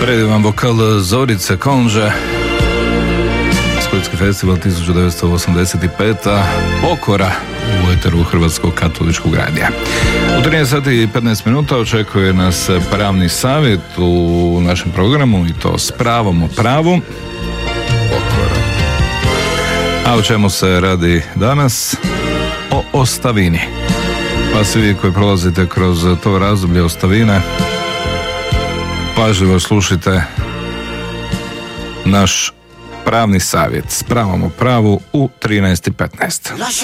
Predivan vokal Zorice Konže, Splitski festival 1985. Pokora u eteru Hrvatskog katoličkog radija. U 13 sati i 15 minuta očekuje nas pravni savjet u našem programu, i to s pravom o pravu. Pokora. A o čemu se radi danas? O ostavini. Pa svi vi koji prolazite kroz to razdoblje ostavine, pažljivo slušajte naš pravni savjet s pravom o pravu u 13:15.